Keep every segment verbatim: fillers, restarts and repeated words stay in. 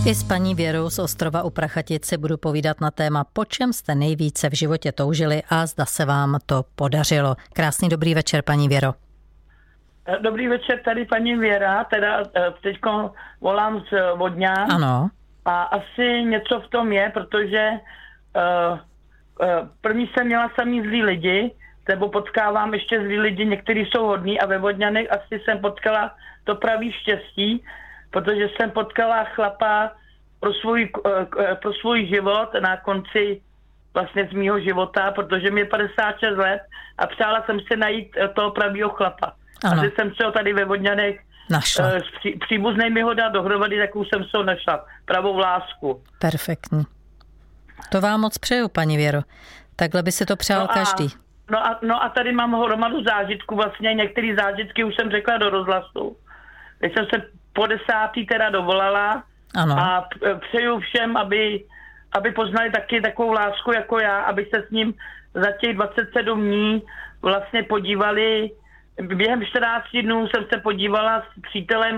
I s paní Věrou z Ostrova u Prachatic si budu povídat na téma, po čem jste nejvíce v životě toužili a zda se vám to podařilo. Krásný dobrý večer, paní Věro. Dobrý večer, tady paní Věra, teda teďko volám z Vodňan. Ano. A asi něco v tom je, protože uh, uh, první jsem měla samý zlý lidi, nebo potkávám ještě zlý lidi, někteří jsou hodní a ve Vodňanech asi jsem potkala to pravý štěstí, protože jsem potkala chlapa pro svůj, uh, pro svůj život na konci vlastně z mýho života, protože mi je padesát šest let a přála jsem si najít toho pravýho chlapa. Ano. A když jsem se ho tady ve Vodňanech našla. S pří, příbuznej mi ho dal dohromady, takovou jsem se ho našla. Pravou lásku. Perfektní. To vám moc přeju, paní Věro. Takhle by si to přál no a, každý. No a, no a tady mám hromadu zážitků, vlastně některé zážitky už jsem řekla do rozhlasu. Když jsem se po desátý teda dovolala. Ano. A přeju všem, aby, aby poznali taky takovou lásku jako já, aby se s ním za těch dvacet sedm dní vlastně podívali. Během čtrnácti dnů jsem se podívala s přítelem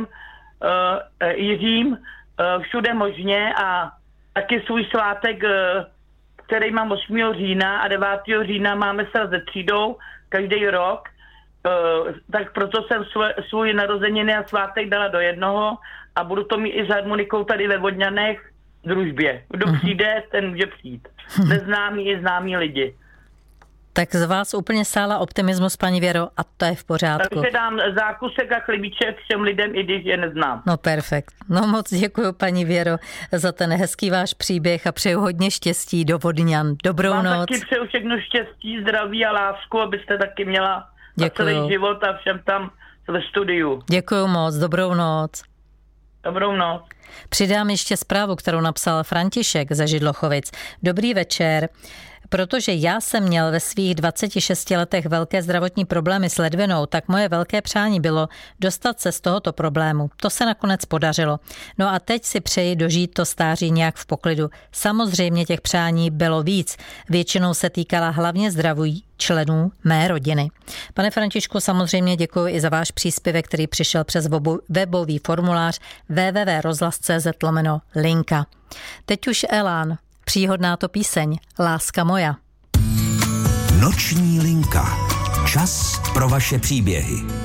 uh, Jiřím uh, všude možně a taky svůj svátek, uh, který mám osmého října a devátého října máme se se třídou každý rok, uh, tak proto jsem svůj, svůj narozeniny a svátek dala do jednoho a budu to mít i s harmonikou tady ve Vodňanech v družbě. Kdo uh-huh. přijde, ten může přijít. Neznámí i známí lidi. Tak z vás úplně sála optimismus, paní Věro, a to je v pořádku. Takže dám zákusek a chlebíček všem lidem, i když je neznám. No perfekt. No moc děkuji, paní Věro, za ten hezký váš příběh a přeju hodně štěstí do Vodňan. Dobrou Vám noc. taky přeju všechno štěstí, zdraví a lásku, abyste taky měla celý život a všem tam ve studiu. Děkuji moc, dobrou noc. Dobrou noc. Přidám ještě zprávu, kterou napsal František ze Židlochovic. Dobrý večer. Protože já jsem měl ve svých dvaceti šesti letech velké zdravotní problémy s ledvinou, tak moje velké přání bylo dostat se z tohoto problému. To se nakonec podařilo. No a teď si přeji dožít to stáří nějak v poklidu. Samozřejmě těch přání bylo víc. Většinou se týkala hlavně zdraví členů mé rodiny. Pane Františku, samozřejmě děkuji i za váš příspěvek, který přišel přes webový formulář w w w tečka rozhlas tečka c z lomeno linka. Teď už Elán. Příhodná to píseň Láska moja. Noční linka. Čas pro vaše příběhy.